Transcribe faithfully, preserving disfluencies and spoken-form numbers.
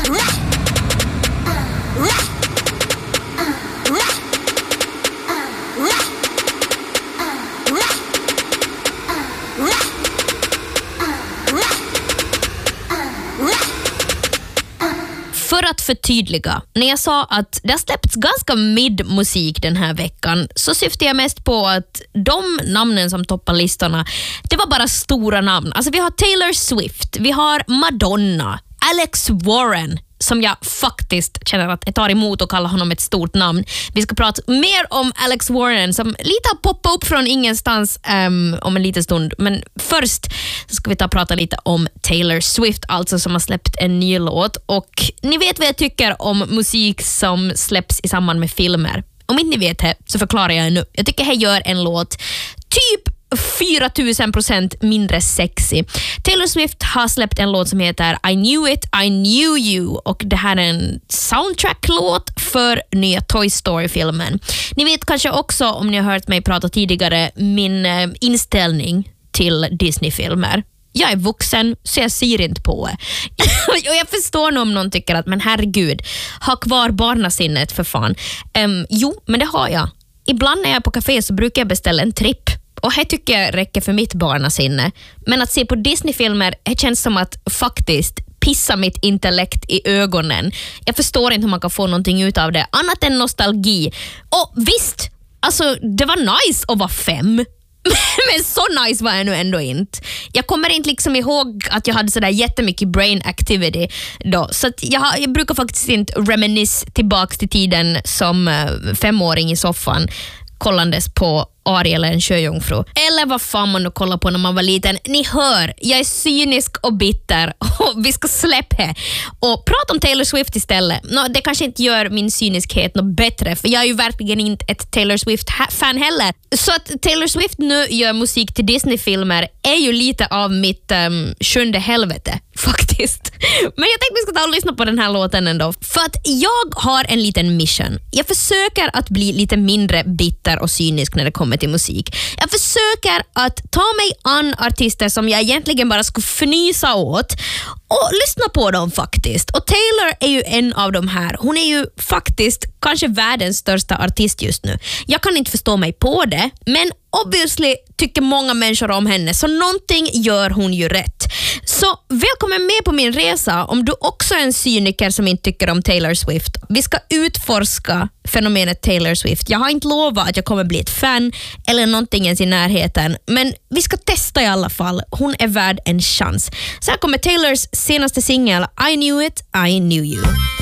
För att förtydliga, när jag sa att det har släppts ganska mid-musik den här veckan, så syftar jag mest på att de namnen som toppar listorna, det var bara stora namn. Alltså vi har Taylor Swift, vi har Madonna, Alex Warren, som jag faktiskt känner att jag tar emot och kallar honom ett stort namn. Vi ska prata mer om Alex Warren som lite har poppat upp från ingenstans um, om en liten stund. Men först så ska vi ta och prata lite om Taylor Swift, alltså som har släppt en ny låt. Och ni vet vad jag tycker om musik som släpps i samband med filmer. Om inte ni vet det så förklarar jag nu. Jag tycker jag gör en låt typ fyra tusen procent mindre sexy. Taylor Swift har släppt en låt som heter I Knew It, I Knew You, och det här är en soundtrack-låt för nya Toy Story-filmen. Ni vet kanske också, om ni har hört mig prata tidigare, min eh, inställning till Disney-filmer. Jag är vuxen så jag ser inte på det. Och jag förstår nog om någon tycker att men herregud, ha kvar barnasinnet för fan. Um, jo, men det har jag. Ibland när jag är på café så brukar jag beställa en tripp. Och här tycker jag räcker för mitt barnasinne. Men att se på Disney-filmer, det känns som att faktiskt pissa mitt intellekt i ögonen. Jag förstår inte hur man kan få någonting ut av det, annat än nostalgi. Och visst, alltså det var nice att vara fem. Men så nice var jag nu ändå inte. Jag kommer inte liksom ihåg att jag hade sådär jättemycket brain activity då. Så att jag, jag brukar faktiskt inte reminisce tillbaks till tiden som femåring i soffan kollandes på Ariel eller en sjöjungfru. Eller vad fan man då kollar på när man var liten. Ni hör, jag är cynisk och bitter och vi ska släppa och prata om Taylor Swift istället. No, det kanske inte gör min cyniskhet något bättre, för jag är ju verkligen inte ett Taylor Swift-fan heller. Så att Taylor Swift nu gör musik till Disney-filmer är ju lite av mitt um, sjunde helvete faktiskt. Men jag tänkte vi ska ta och lyssna på den här låten ändå. För att jag har en liten mission. Jag försöker att bli lite mindre bitter och cynisk när det kommer till musik. Jag försöker att ta mig an artister som jag egentligen bara skulle fnysa åt och lyssna på dem faktiskt. Och Taylor är ju en av de här. Hon är ju faktiskt kanske världens största artist just nu. Jag kan inte förstå mig på det, men obviously tycker många människor om henne, så någonting gör hon ju rätt. Så välkommen med på min resa om du också är en cyniker som inte tycker om Taylor Swift. Vi ska utforska fenomenet Taylor Swift. Jag har inte lovat att jag kommer bli ett fan eller någonting ens i närheten, men vi ska testa i alla fall. Hon är värd en chans. Så här kommer Taylors senaste singel I Knew It, I Knew You.